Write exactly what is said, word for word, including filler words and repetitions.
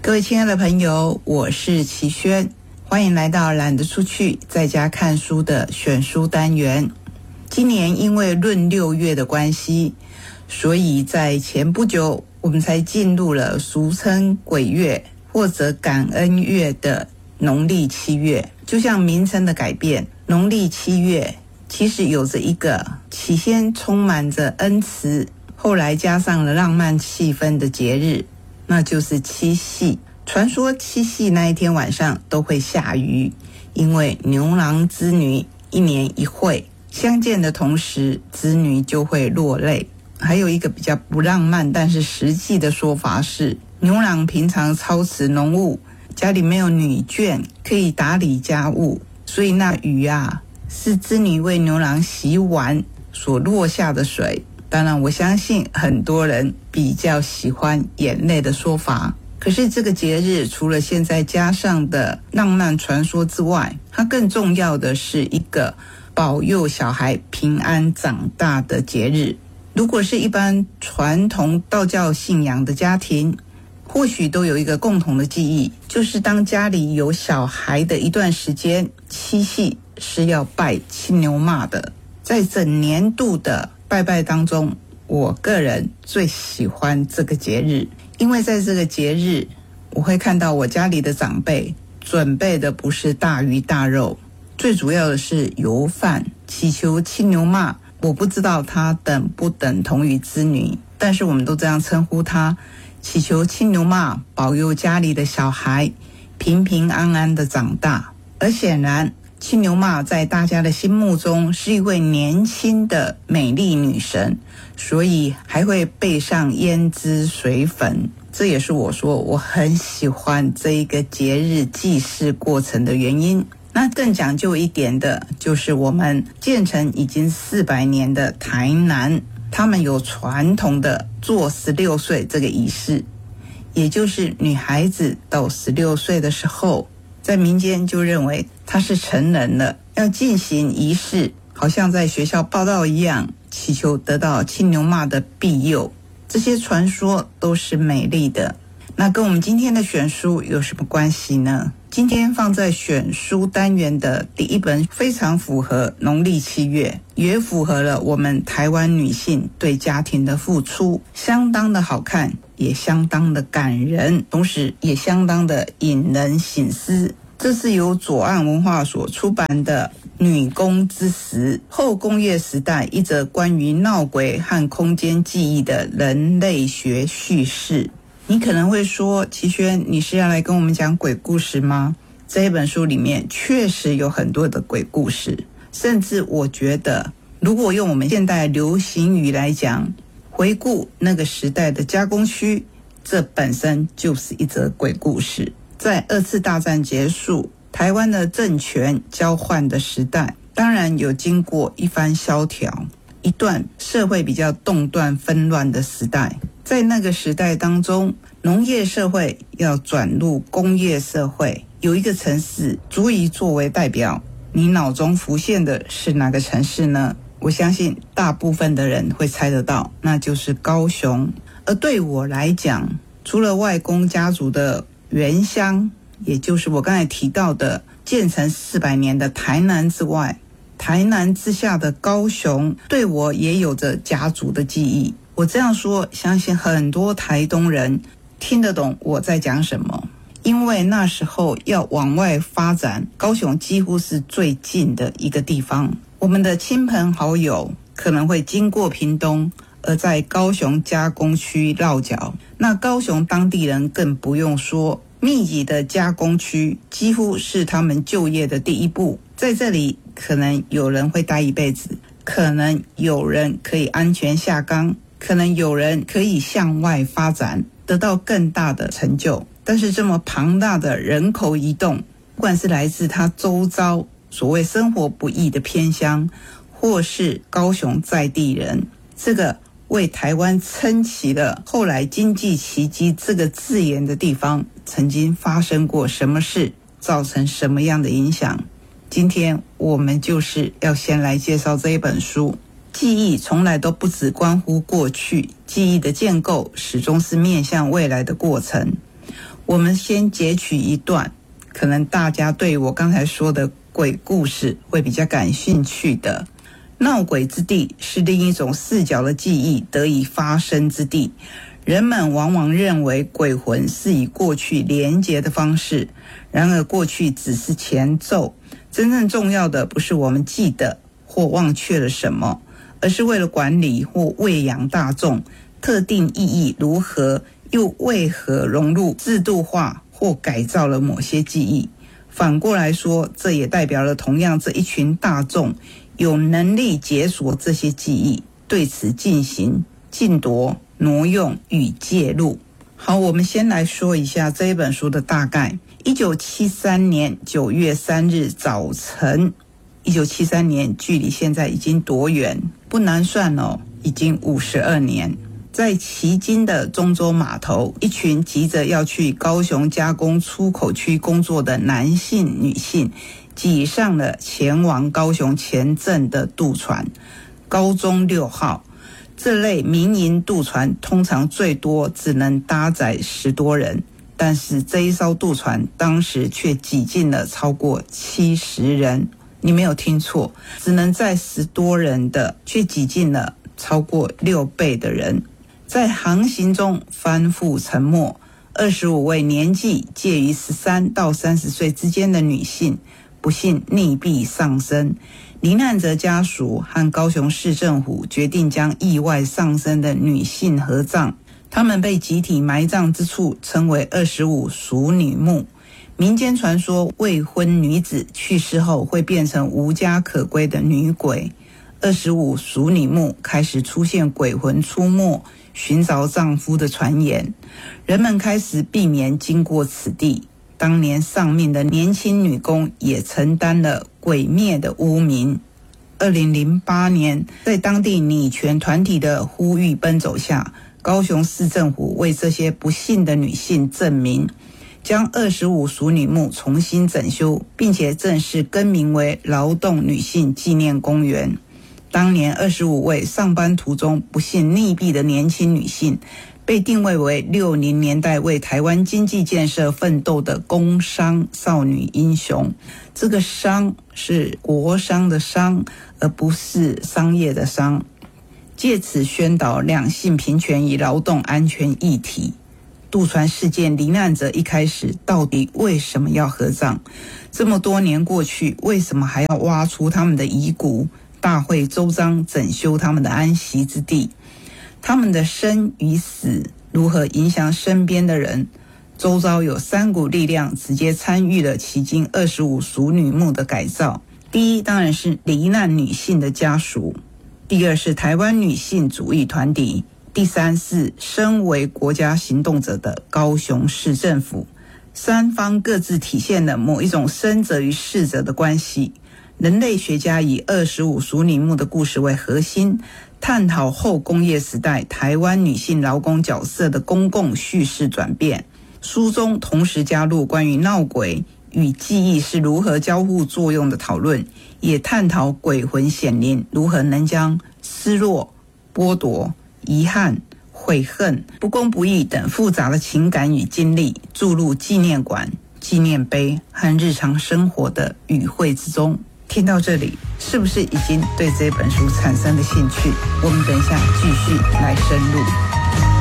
各位亲爱的朋友，我是齐轩，欢迎来到懒得出去在家看书的选书单元。今年因为闰六月的关系，所以在前不久我们才进入了俗称鬼月或者感恩月的农历七月。就像名称的改变，农历七月其实有着一个起先充满着恩慈，后来加上了浪漫气氛的节日，那就是七夕。传说七夕那一天晚上都会下雨，因为牛郎织女一年一会，相见的同时织女就会落泪。还有一个比较不浪漫但是实际的说法是，牛郎平常操持农务，家里没有女眷可以打理家务，所以那雨啊是织女为牛郎洗碗所落下的水。当然我相信很多人比较喜欢眼泪的说法，可是这个节日除了现在加上的浪漫传说之外，它更重要的是一个保佑小孩平安长大的节日。如果是一般传统道教信仰的家庭，或许都有一个共同的记忆，就是当家里有小孩的一段时间，七夕是要拜青牛妈的。在整年度的拜拜当中，我个人最喜欢这个节日，因为在这个节日我会看到我家里的长辈准备的不是大鱼大肉，最主要的是油饭，祈求青牛妈。我不知道它等不等同于织女，但是我们都这样称呼它，祈求青牛妈保佑家里的小孩平平安安的长大。而显然青牛妈在大家的心目中是一位年轻的美丽女神，所以还会备上胭脂水粉。这也是我说我很喜欢这一个节日祭祀过程的原因。那更讲究一点的就是我们建成已经四百年的台南，他们有传统的做十六岁这个仪式，也就是女孩子到十六岁的时候，在民间就认为她是成人了，要进行仪式，好像在学校报到一样，祈求得到青牛妈的庇佑。这些传说都是美丽的。那跟我们今天的选书有什么关系呢？今天放在选书单元的第一本非常符合农历七月，也符合了我们台湾女性对家庭的付出，相当的好看，也相当的感人，同时也相当的引人省思。这是由左岸文化所出版的《女工之时：后工业时代一则关于闹鬼和空间记忆的人类学叙事》。你可能会说，齐轩，你是要来跟我们讲鬼故事吗？这一本书里面确实有很多的鬼故事，甚至我觉得如果用我们现代流行语来讲，回顾那个时代的加工区，这本身就是一则鬼故事。在二次大战结束，台湾的政权交换的时代，当然有经过一番萧条，一段社会比较动乱纷乱的时代。在那个时代当中，农业社会要转入工业社会，有一个城市足以作为代表，你脑中浮现的是哪个城市呢？我相信大部分的人会猜得到，那就是高雄。而对我来讲，除了外公家族的原乡，也就是我刚才提到的建成四百年的台南之外，台南之下的高雄对我也有着家族的记忆。我这样说，相信很多台东人听得懂我在讲什么，因为那时候要往外发展，高雄几乎是最近的一个地方。我们的亲朋好友可能会经过屏东，而在高雄加工区落脚。那高雄当地人更不用说，密集的加工区几乎是他们就业的第一步。在这里，可能有人会待一辈子，可能有人可以安全下岗，可能有人可以向外发展，得到更大的成就。但是这么庞大的人口移动，不管是来自他周遭所谓生活不易的偏乡，或是高雄在地人，这个为台湾撑起了后来经济奇迹这个字眼的地方，曾经发生过什么事，造成什么样的影响。今天我们就是要先来介绍这一本书。记忆从来都不只关乎过去，记忆的建构始终是面向未来的过程。 我们先截取一段，可能大家对我刚才说的鬼故事会比较感兴趣的。闹鬼之地是另一种视角的记忆得以发生之地。人们往往认为鬼魂是以过去连结的方式，然而过去只是前奏，真正重要的不是我们记得或忘却了什么，而是为了管理或喂养大众，特定意义如何又为何融入制度化或改造了某些记忆。反过来说，这也代表了同样这一群大众有能力解锁这些记忆，对此进行竞夺、挪用与介入。好，我们先来说一下这一本书的大概。一九七三年九月三日早晨，一九七三年距离现在已经多远？不难算哦，已经五十二年。在旗津的中州码头，一群急着要去高雄加工出口区工作的男性、女性挤上了前往高雄前镇的渡船高中六号。这类民营渡船通常最多只能搭载十多人，但是这一艘渡船当时却挤进了超过七十人。你没有听错，只能载十多人的，却挤进了超过六倍的人。在航行中翻覆沉没，二十五位年纪介于十三到三十岁之间的女性不幸溺毙丧生。罹难者家属和高雄市政府决定将意外丧生的女性合葬，她们被集体埋葬之处称为二十五淑女墓。民间传说未婚女子去世后会变成无家可归的女鬼。二十五淑女墓开始出现鬼魂出没、寻找丈夫的传言，人们开始避免经过此地。当年丧命的年轻女工也承担了鬼灭的污名。二零零八年，在当地女权团体的呼吁奔走下，高雄市政府为这些不幸的女性证明，将二十五淑女墓重新整修，并且正式更名为劳动女性纪念公园。当年二十五位上班途中不幸溺毙的年轻女性，被定位为六零年代为台湾经济建设奋斗的工商少女英雄。这个商是国商的商，而不是商业的商。借此宣导两性平权与劳动安全议题。渡船事件罹难者一开始到底为什么要合葬？这么多年过去，为什么还要挖出他们的遗骨，大会周章整修他们的安息之地？他们的生与死如何影响身边的人？周遭有三股力量直接参与了旗津二十五淑女墓的改造。第一，当然是罹难女性的家属；第二是台湾女性主义团体；第三是身为国家行动者的高雄市政府。三方各自体现了某一种生者与逝者的关系。人类学家以二十五淑女墓的故事为核心，探讨后工业时代台湾女性劳工角色的公共叙事转变。书中同时加入关于闹鬼与记忆是如何交互作用的讨论，也探讨鬼魂显灵如何能将失落、剥夺、遗憾、悔恨、不公不义等复杂的情感与经历注入纪念馆、纪念碑和日常生活的语汇之中。听到这里，是不是已经对这本书产生了兴趣？我们等一下继续来深入。